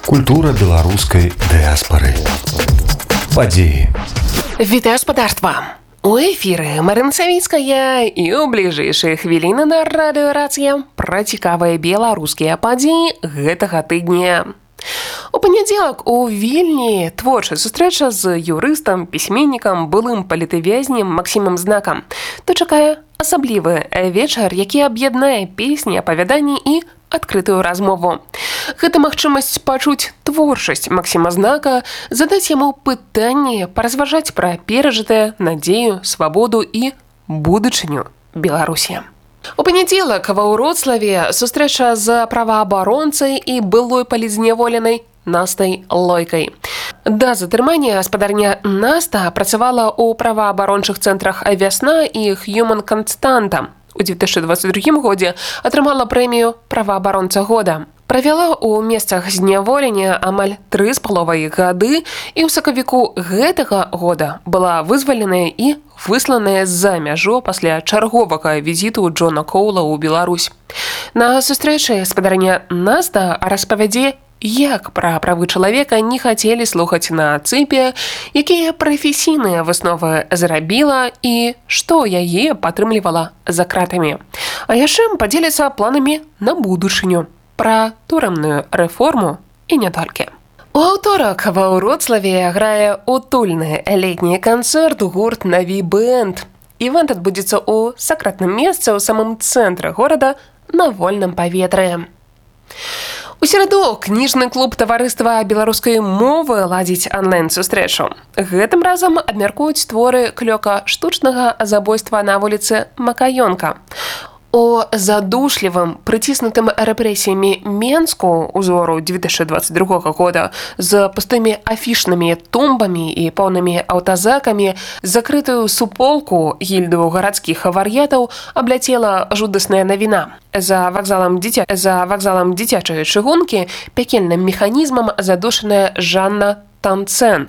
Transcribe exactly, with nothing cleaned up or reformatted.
Культура беларускай дыаспары. Падзеі. Вітаю спадарства! У эфіры Марына Савіцкая і ў бліжэйшыя хвіліны на радыёрацыя пра цікавыя беларускія падзеі гэтага тыдня. У панядзелак у Вільні творчая сустрэча з юрыстам, пісьменнікам, былым палітвязнем Максімам Знакам. То чакае асаблівы вечар, які аб'яднае песні, апавяданні і адкрытую размову. Гэта магчымасць пачуць творчасць Максіма Знака, задаць яму пытанні, паразважаць пра перажытае, надзею, свабоду і будучыню Беларусі. У панядзелак ва Ўроцлаве сустрэча з праваабаронцай і былой палітзняволенай Настай Лойкай. Да затрымання гаспадарня Наста працавала ў праваабарончых цэнтрах «Вясна» і «Human Константа». У две тысячи двадцать другім годзе атрымала прэмію «Праваабаронца года». Правяла ў месцах зняволення амаль тры з паловай гады і ў сакавіку гэтага года была вызваленая і высланая з-за мяжу пасля чарговага візіту Джона Коула ў Беларусь. На сустрэчы гаспадарня Наста распавядзе, як пра правы чалавека не хацелі слухаць на цыпе, якія прафесійныя высновы зрабіла і што яе падтрымлівала за кратамі. А яшчэ падзеліцца планамі на будучыню, пра турэмную рэформу і не толькі. У аўторак ва Ўроцлаве грае утульны летні канцэрт гурт «Наві Бэнд». Івэнт адбудзецца ў сакрэтным месцы ў самым цэнтры горада на вольным паветры. У сераду кніжны клуб таварыства беларускай мовы ладзіць онлайн-сустрэчу. Гэтым разам абмяркуюць творы клёка штучнага забойства на вуліцы Макаёнка. У задушлівым, прыціснутым рэпрэсіямі Менску узору две тысячи двадцать другога года з пустымі афішнымі тумбамі і поўнымі аўтазакамі закрытую суполку гільду гарадскіх вар'ятаў абляцела жудасная навіна. За вакзалам дзіця... За вакзалам дзіцячай чыгункі пякельным механізмам задушаная Жанна Танцэн,